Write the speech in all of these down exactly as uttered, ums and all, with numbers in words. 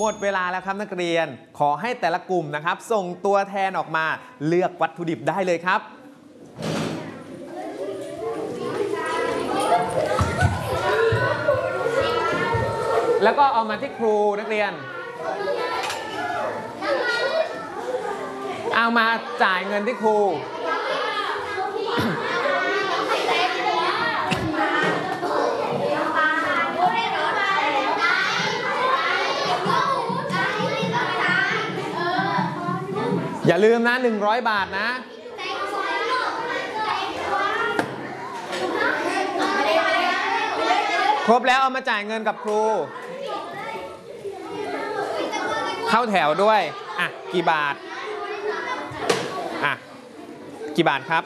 หมดเวลาแล้วครับนักเรียนขอให้แต่ละกลุ่มนะครับส่งตัวแทนออกมาเลือกวัตถุดิบได้เลยครับแล้วก็เอามาที่ครูนักเรียนเอามาจ่ายเงินที่ครูอย่าลืมนะหนึ่งร้อยบาทนะครบแล้วเอามาจ่ายเงินกับครูเข้าแถวด้วยอ่ะกี่บาทอ่ะกี่บาทครับ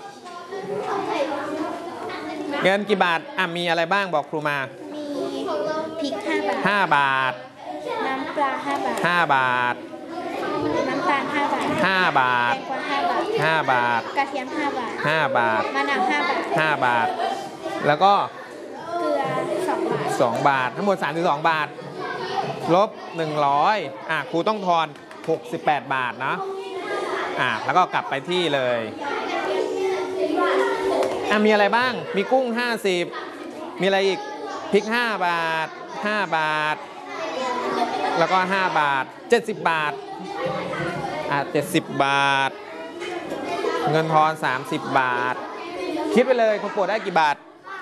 เงินกี่บาทอ่ะมีอะไรบ้างบอกครูมามีพริกห้าบาทห้าบาทน้ำปลาห้าบาทห้าบาทน้ำตาลห้าบาทห้าบาทแตงกวาห้าบาทห้าบาทกระเทียมห้าบาทห้าบาทมะนาวห้าบาทห้าบาทแล้วก็เกลือสองบาทสองบาททั้งหมดสามสิบสองบาทลบหนึ่งร้อยอ่ะครูต้องทอนหกสิบแปดบาทนะอ่ะแล้วก็กลับไปที่เลยอ่ะมีอะไรบ้างมีกุ้งห้าสิบมีอะไรอีกพริกห้าบาทห้าบาทแล้วก็ห้าบาทเจ็ดสิบบาทอ่ะเจ็ดสิบบาทเงินทอนสามสิบบาทคิดไปเลยคุณปู่ได้กี่บาท